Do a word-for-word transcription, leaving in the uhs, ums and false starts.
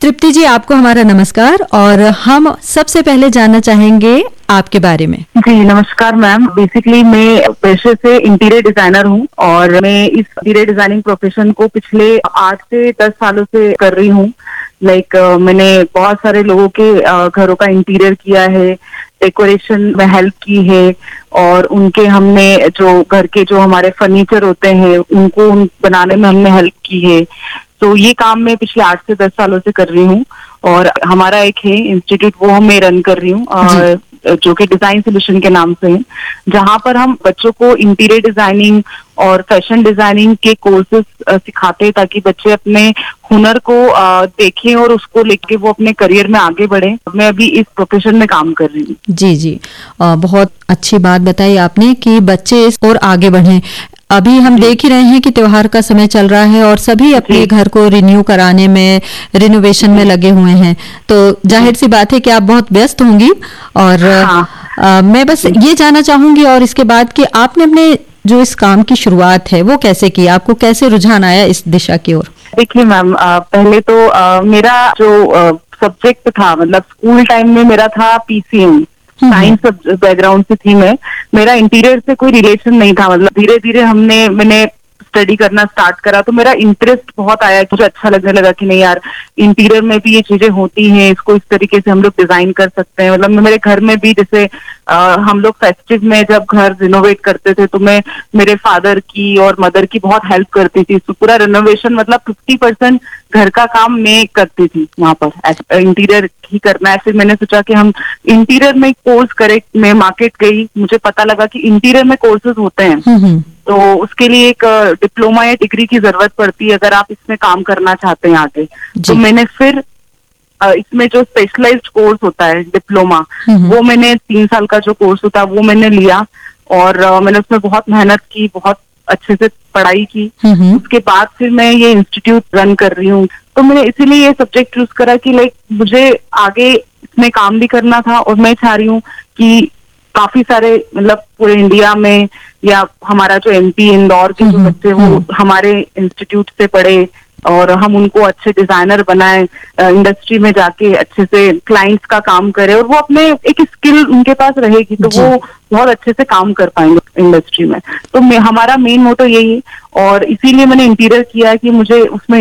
तृप्ति जी, आपको हमारा नमस्कार। और हम सबसे पहले जानना चाहेंगे आपके बारे में। जी नमस्कार मैम। बेसिकली मैं पेशे से इंटीरियर डिजाइनर हूँ और मैं इस इंटीरियर डिजाइनिंग प्रोफेशन को पिछले आठ से दस सालों से कर रही हूँ। लाइक like, uh, मैंने बहुत सारे लोगों के uh, घरों का इंटीरियर किया है, डेकोरेशन में हेल्प की है और उनके हमने जो घर के जो हमारे फर्नीचर होते हैं उनको उन बनाने में हमने हेल्प की है। तो ये काम मैं पिछले आठ से दस सालों से कर रही हूँ और हमारा एक है इंस्टीट्यूट, वो मैं रन कर रही हूँ जो कि डिजाइन सोल्यूशन के नाम से है, जहाँ पर हम बच्चों को इंटीरियर डिजाइनिंग और फैशन डिजाइनिंग के कोर्सेज सिखाते हैं ताकि बच्चे अपने हुनर को देखें और उसको लेके वो अपने करियर में आगे बढ़े। मैं अभी इस प्रोफेशन में काम कर रही हूँ। जी जी, आ, बहुत अच्छी बात बताई आपने कि बच्चे इस और आगे बढ़ें। अभी हम देख ही रहे हैं कि त्योहार का समय चल रहा है और सभी अपने घर को रिन्यू कराने में, रिनोवेशन में लगे हुए हैं। तो जाहिर सी बात है कि आप बहुत व्यस्त होंगी और हाँ। आ, मैं बस ये जानना चाहूंगी और इसके बाद कि आपने अपने जो इस काम की शुरुआत है वो कैसे की, आपको कैसे रुझान आया इस दिशा की ओर? देखिए मैम, पहले तो आ, मेरा जो सब्जेक्ट था, मतलब स्कूल टाइम में मेरा था पीसीएम, साइंस बैकग्राउंड से थी मैं। मेरा इंटीरियर से कोई रिलेशन नहीं था। मतलब धीरे धीरे हमने मैंने स्टडी करना स्टार्ट करा तो मेरा इंटरेस्ट बहुत आया, मुझे अच्छा लगने लगा कि नहीं यार, इंटीरियर में भी ये चीजें होती हैं, इसको इस तरीके से हम लोग डिजाइन कर सकते हैं। मतलब मेरे घर में भी जैसे आ, हम लोग फेस्टिव में जब घर रिनोवेट करते थे तो मैं मेरे फादर की और मदर की बहुत हेल्प करती थी। तो पूरा रिनोवेशन मतलब फिफ्टी परसेंट घर का काम मैं करती थी वहां पर, इंटीरियर ही करना है। फिर मैंने सोचा कि हम इंटीरियर में कोर्स करें। मैं मार्केट गई, मुझे पता लगा कि इंटीरियर में कोर्सेज होते हैं, तो उसके लिए एक डिप्लोमा या डिग्री की जरूरत पड़ती है अगर आप इसमें काम करना चाहते हैं आगे। तो मैंने फिर इसमें जो स्पेशलाइज्ड कोर्स होता है डिप्लोमा, वो मैंने तीन साल का जो कोर्स होता है वो मैंने लिया और मैंने उसमें बहुत मेहनत की, बहुत अच्छे से पढ़ाई की। उसके बाद फिर मैं ये इंस्टीट्यूट रन कर रही हूँ। तो मैंने इसीलिए ये सब्जेक्ट चूज करा कि लाइक मुझे आगे इसमें काम भी करना था और मैं चाह रही हूँ कि काफी सारे मतलब पूरे इंडिया में या हमारा जो एमपी इंदौर के जो बच्चे वो हमारे इंस्टीट्यूट से पढ़े और हम उनको अच्छे डिजाइनर बनाए, इंडस्ट्री में जाके अच्छे से क्लाइंट्स का काम करे और वो अपने एक स्किल उनके पास रहेगी तो वो बहुत अच्छे से काम कर पाएंगे इंडस्ट्री में। तो हमारा मेन मोटो यही है और इसीलिए मैंने इंटीरियर किया है कि मुझे उसमें